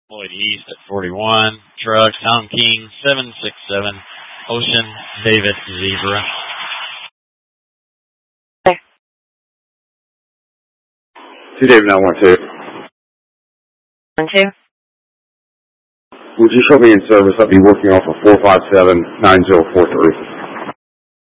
Lloyd East at 41. Trucks, Tom King, 767. Ocean, David Zebra. Okay. 2 David 912. 12. Would you show me in service? I'll be working off of 457-9043.